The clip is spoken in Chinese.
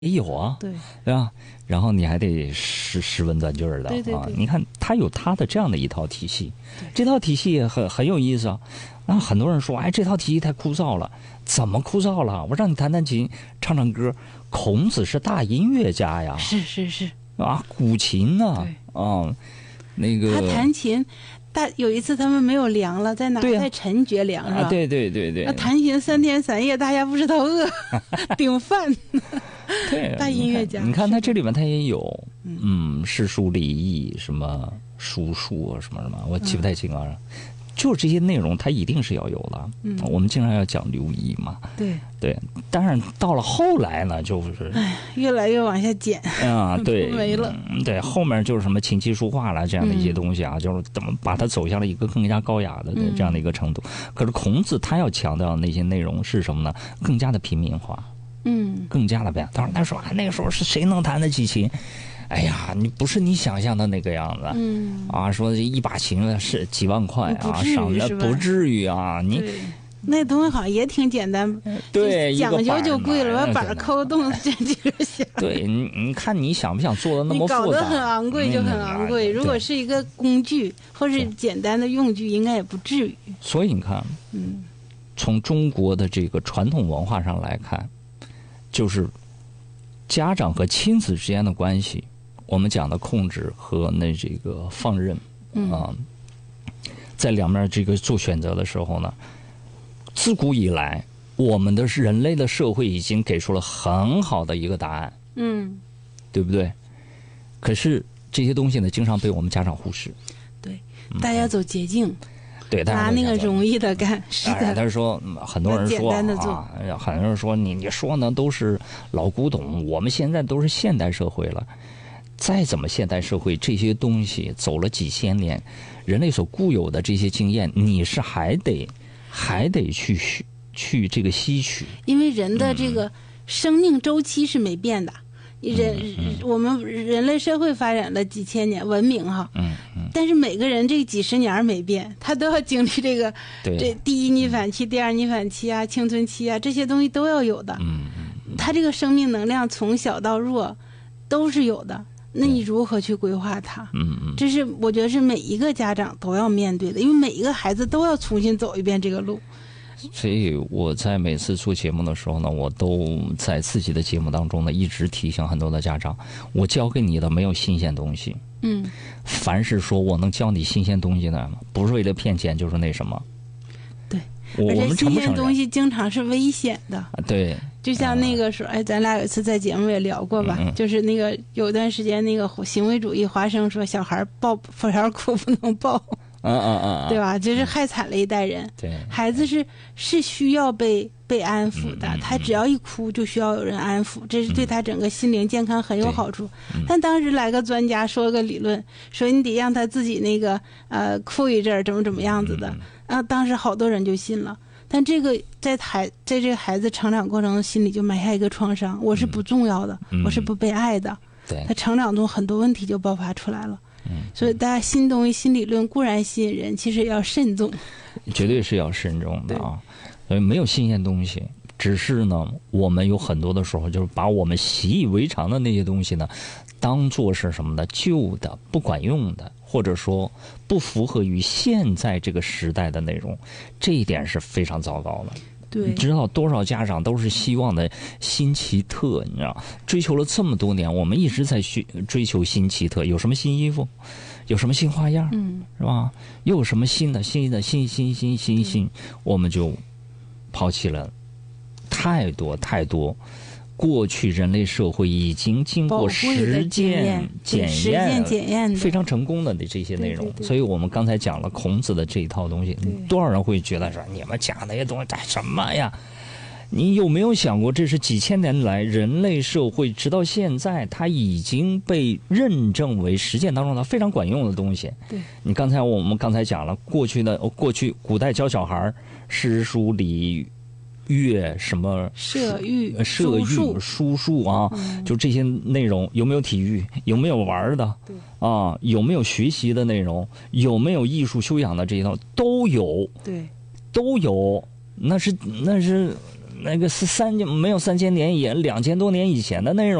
也有啊， 对吧？然后你还得识文断句的啊。你看他有他的这样的一套体系，这套体系也很有意思啊。啊，很多人说，哎，这套体系太枯燥了，怎么枯燥了？我让你弹弹琴，唱唱歌。孔子是大音乐家呀， 是啊，古琴呐，啊，那个他弹琴。有一次他们没有粮了，在哪？在陈爵粮是吧？ 对。 那弹琴3天3夜，大家不知道饿，顶饭。 对， 大音乐家。 你看他这里面他也有，诗书礼义什么书数什么，我记不太清啊。就这些内容，它一定是要有的。我们经常要讲留意嘛。对，当然到了后来呢，就是越来越往下减啊，对， 没了。 对，后面就是什么琴棋书画啦这样的一些东西啊，就是怎么把它走向了一个更加高雅的这样的一个程度。可是孔子他要强调的那些内容是什么呢？更加的平民化，更加的不一样。当然他说那个时候是谁能弹得起琴？哎呀，你不是你想象的那个样子，说一把琴是几万块啊，上的不至于啊，你那东西好像也挺简单， 对， 讲究就贵了，把板抠动这几个响。 对，你看你想不想做的那么复杂？ 你搞得很昂贵就很昂贵，如果是一个工具或是简单的用具，应该也不至于。 所以你看，从中国的这个传统文化上来看，就是家长和亲子之间的关系。我们讲的控制和这个放任在两面这个做选择的时候呢，自古以来，我们的人类的社会已经给出了很好的一个答案，对不对？可是这些东西呢，经常被我们家长忽视。 对，大家走捷径， 对， 拿那个容易的干。是的， 他说，很多人说简单的做很多人说你说呢都是老古董，我们现在都是现代社会了。再怎么现代社会，这些东西走了几千年，人类所固有的这些经验，你是还得去这个吸取。 因为人的这个生命周期是没变的，我们人类社会发展了几千年，文明哈，但是每个人这几十年没变，他都要经历这个这第一逆反期、第二逆反期啊、青春期啊，这些东西都要有的。他这个生命能量从小到弱都是有的。那你如何去规划它？这是我觉得是每一个家长都要面对的，因为每一个孩子都要重新走一遍这个路。 所以我在每次做节目的时候呢，我都在自己的节目当中呢，一直提醒很多的家长，我教给你的没有新鲜东西。凡是说我能教你新鲜东西呢，不是为了骗钱，就是那什么。 对， 我们新鲜东西经常是危险的。 对。 就像那个时候，咱俩有一次在节目也聊过吧，就是那个有段时间那个行为主义华生说小孩抱佛跳哭不能抱，对吧？这是害惨了一代人。 对， 孩子是需要被安抚的，他只要一哭就需要有人安抚，这是对他整个心灵健康很有好处。但当时来个专家说个理论，说你得让他自己那个哭一阵儿，怎么样子的当时好多人就信了。但这个在这个孩子成长过程中，心里就埋下一个创伤，我是不重要的，我是不被爱的。他成长中很多问题就爆发出来了。所以大家新东西、新理论固然吸引人，其实也要慎重。 绝对是要慎重的啊！所以没有新鲜东西，只是呢，我们有很多的时候就是把我们习以为常的那些东西呢，当做是什么呢？旧的、不管用的。或者说不符合于现在这个时代的内容，这一点是非常糟糕的。 对， 你知道多少家长都是希望的新奇特，你知道，追求了这么多年，我们一直在追求新奇特，有什么新衣服，有什么新花样，是吧？又有什么新的，我们就抛弃了太多。过去人类社会已经经过实践检验非常成功的这些内容，所以我们刚才讲了孔子的这一套东西，多少人会觉得说你们讲那些东西干什么呀？你有没有想过，这是几千年来人类社会直到现在，它已经被认证为实践当中的非常管用的东西。 对， 我们刚才讲了，过去古代教小孩诗书礼乐什么射御书数啊，就这些内容，有没有体育，有没有玩的有没有学习的内容，有没有艺术修养的这一套都有。 对， 都有。那是那个是没有3000年也2000多年以前的内容。